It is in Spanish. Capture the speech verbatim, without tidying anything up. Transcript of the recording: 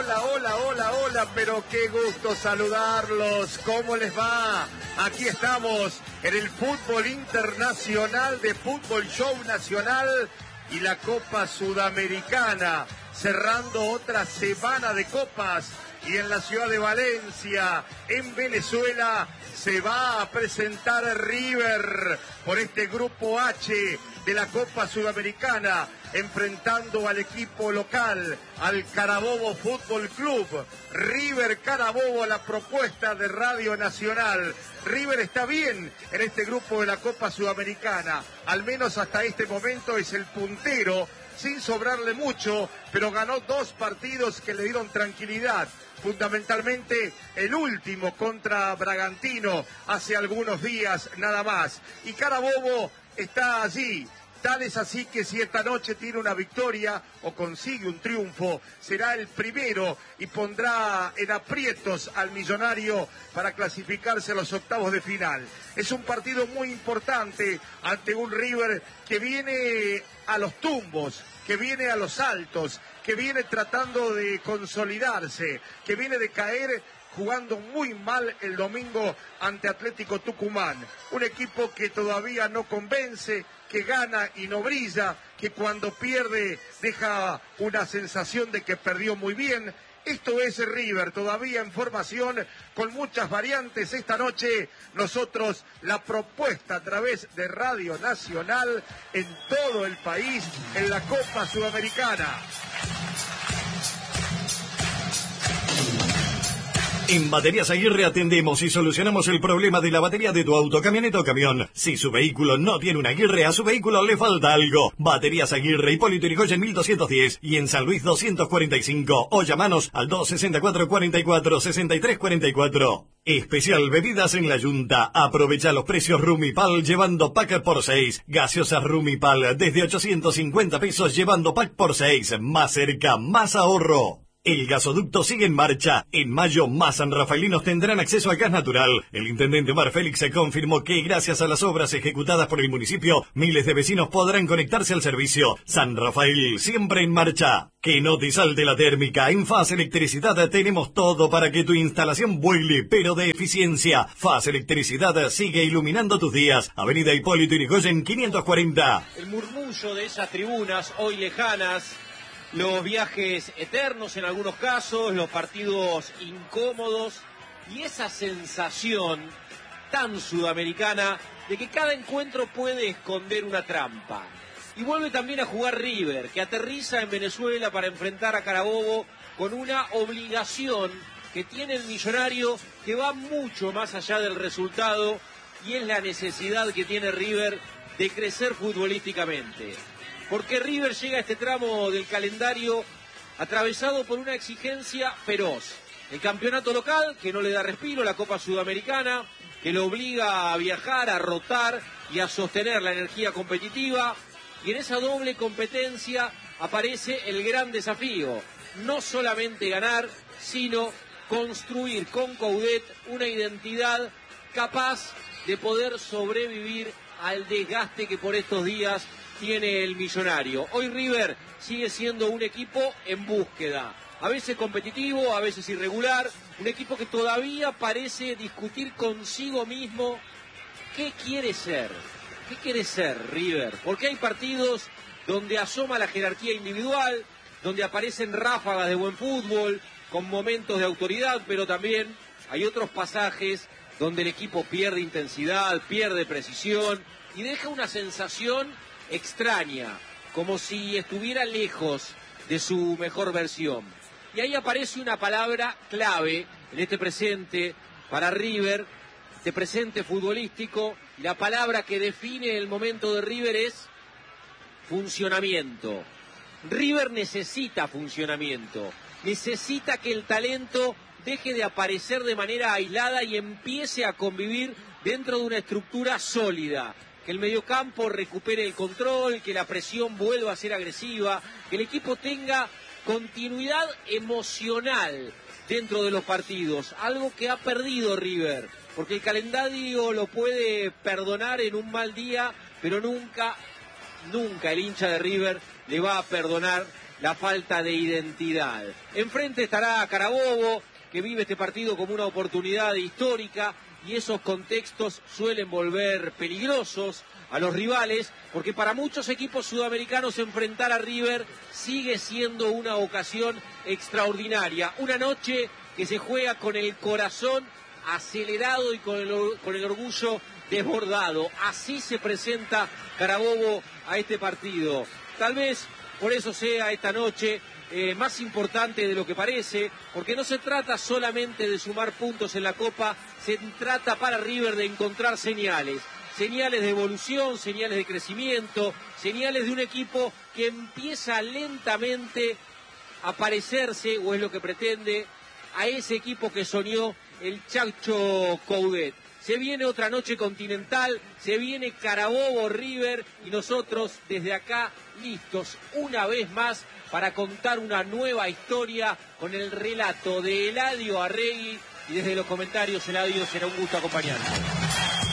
hola, hola, hola, hola, pero qué gusto saludarlos. ¿Cómo les va? Aquí estamos en el fútbol internacional de Fútbol Show Nacional y la Copa Sudamericana, cerrando otra semana de copas. Y en la ciudad de Valencia, en Venezuela, se va a presentar River por este grupo H de la Copa Sudamericana, enfrentando al equipo local, al Carabobo Fútbol Club. River Carabobo, la propuesta de Radio Nacional. River está bien en este grupo de la Copa Sudamericana, al menos hasta este momento es el puntero, sin sobrarle mucho, pero ganó dos partidos que le dieron tranquilidad. Fundamentalmente el último contra Bragantino hace algunos días nada más. Y Carabobo está allí. Tal es así que si esta noche tiene una victoria o consigue un triunfo, será el primero y pondrá en aprietos al Millonario para clasificarse a los octavos de final. Es un partido muy importante ante un River que viene a los tumbos, que viene a los saltos, que viene tratando de consolidarse, que viene de caer jugando muy mal el domingo ante Atlético Tucumán. Un equipo que todavía no convence, que gana y no brilla, que cuando pierde deja una sensación de que perdió muy bien. Esto es River, todavía en formación, con muchas variantes. Esta noche nosotros la propuesta a través de Radio Nacional en todo el país, en la Copa Sudamericana. En Baterías Aguirre atendemos y solucionamos el problema de la batería de tu auto, camioneta o camión. Si su vehículo no tiene una Aguirre, a su vehículo le falta algo. Baterías Aguirre, Hipólito Yrigoyen mil doscientos diez y en San Luis doscientos cuarenta y cinco. O llamanos al dos sesenta y cuatro, cuarenta y cuatro, sesenta y tres cuarenta y cuatro. Especial bebidas en la Yunta. Aprovecha los precios Rumipal llevando pack por seis. Gaseosas Rumipal desde ochocientos cincuenta pesos llevando pack por seis. Más cerca, más ahorro. El gasoducto sigue en marcha. En mayo, más sanrafaelinos tendrán acceso al gas natural. El intendente Omar Félix se confirmó que, gracias a las obras ejecutadas por el municipio, miles de vecinos podrán conectarse al servicio. San Rafael, siempre en marcha. Que no te salte la térmica. En Faz Electricidad tenemos todo para que tu instalación vuele, pero de eficiencia. Faz Electricidad sigue iluminando tus días. Avenida Hipólito Yrigoyen quinientos cuarenta. El murmullo de esas tribunas hoy lejanas, los viajes eternos en algunos casos, los partidos incómodos y esa sensación tan sudamericana de que cada encuentro puede esconder una trampa. Y vuelve también a jugar River, que aterriza en Venezuela para enfrentar a Carabobo con una obligación que tiene el Millonario que va mucho más allá del resultado, y es la necesidad que tiene River de crecer futbolísticamente. Porque River llega a este tramo del calendario atravesado por una exigencia feroz. El campeonato local, que no le da respiro, la Copa Sudamericana, que lo obliga a viajar, a rotar y a sostener la energía competitiva. Y en esa doble competencia aparece el gran desafío. No solamente ganar, sino construir con Coudet una identidad capaz de poder sobrevivir al desgaste que por estos días tiene el Millonario. Hoy River sigue siendo un equipo en búsqueda, a veces competitivo, a veces irregular, un equipo que todavía parece discutir consigo mismo qué quiere ser, qué quiere ser River, porque hay partidos donde asoma la jerarquía individual, donde aparecen ráfagas de buen fútbol, con momentos de autoridad, pero también hay otros pasajes donde el equipo pierde intensidad, pierde precisión y deja una sensación extraña, como si estuviera lejos de su mejor versión. Y ahí aparece una palabra clave en este presente para River, este presente futbolístico, y la palabra que define el momento de River es funcionamiento. River necesita funcionamiento, necesita que el talento deje de aparecer de manera aislada y empiece a convivir dentro de una estructura sólida. Que el mediocampo recupere el control, que la presión vuelva a ser agresiva, que el equipo tenga continuidad emocional dentro de los partidos, algo que ha perdido River, porque el calendario lo puede perdonar en un mal día, pero nunca, nunca el hincha de River le va a perdonar la falta de identidad. Enfrente estará Carabobo, que vive este partido como una oportunidad histórica, y esos contextos suelen volver peligrosos a los rivales, porque para muchos equipos sudamericanos enfrentar a River sigue siendo una ocasión extraordinaria, una noche que se juega con el corazón acelerado y con el, con el orgullo desbordado. Así se presenta Carabobo a este partido. Tal vez por eso sea esta noche eh, más importante de lo que parece, porque no se trata solamente de sumar puntos en la Copa, se trata para River de encontrar señales, señales de evolución, señales de crecimiento, señales de un equipo que empieza lentamente a parecerse, o es lo que pretende, a ese equipo que soñó el Chacho Coudet. Se viene otra noche continental, se viene Carabobo River, y nosotros desde acá listos una vez más para contar una nueva historia con el relato de Eladio Arregui, y desde los comentarios, Eladio, será un gusto acompañarnos.